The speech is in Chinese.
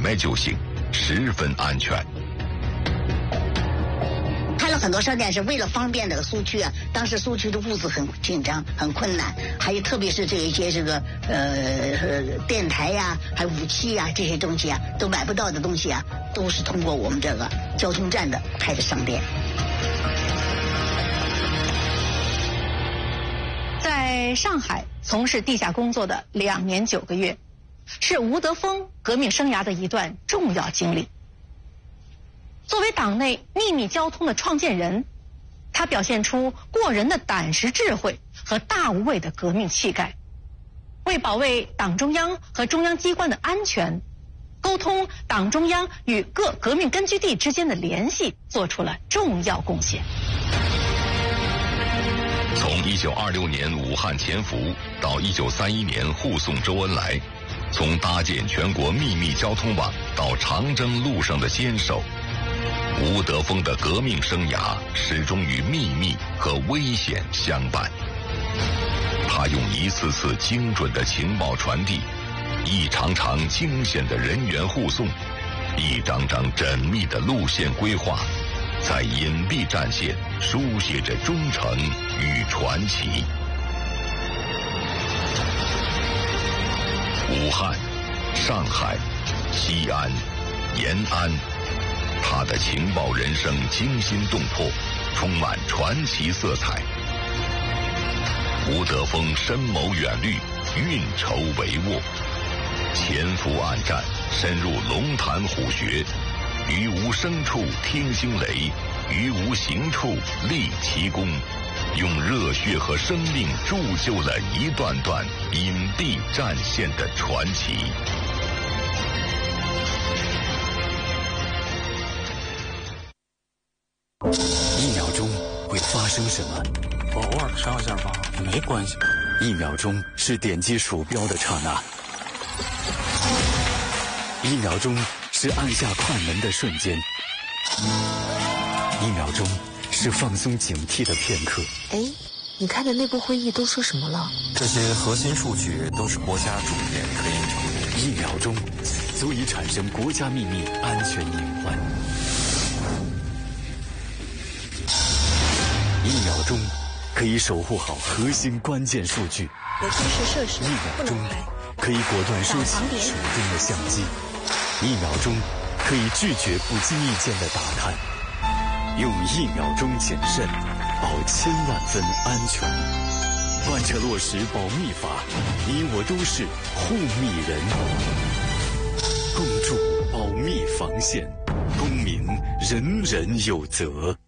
买就行，十分安全。 开了很多商店是为了方便这个苏区啊，当时苏区的物资很紧张，很困难，还有特别是这一些电台呀，还有武器呀，这些东西啊都买不到的东西啊，都是通过我们这个交通站的开的商店。 在上海从事地下工作的2年9个月，是吴德峰革命生涯的一段重要经历。作为党内秘密交通的创建人，他表现出过人的胆识智慧和大无畏的革命气概，为保卫党中央和中央机关的安全，沟通党中央与各革命根据地之间的联系做出了重要贡献。 从1926年武汉潜伏到1931年护送周恩来，从搭建全国秘密交通网到长征路上的坚守，吴德峰的革命生涯始终与秘密和危险相伴。他用一次次精准的情报传递，一场场惊险的人员护送，一张张缜密的路线规划，在隐蔽战线书写着忠诚与传奇。武汉、上海、西安、延安，他的情报人生惊心动魄，充满传奇色彩。吴德峰深谋远虑，运筹帷幄，潜伏暗战，深入龙潭虎穴，于无声处听惊雷，于无形处立奇功，用热血和生命铸就了一段段隐蔽战线的传奇。 1秒钟会发生什么？ 我偶尔上下吧，没关系。 1秒钟是点击鼠标的刹那，1秒钟是按下快门的瞬间，1秒钟是放松警惕的片刻。 哎，你看的内部会议都说什么了？ 这些核心数据都是国家主编可以掌握。 1秒钟足以产生国家秘密安全隐患。1秒钟可以守护好核心关键数据。 有军事设施 1秒钟可以果断收起手中的相机。1秒钟可以拒绝不经意间的打探。用1秒钟谨慎，保1000万分安全。贯彻落实保密法，你我都是护密人。共筑保密防线，公民人人有责。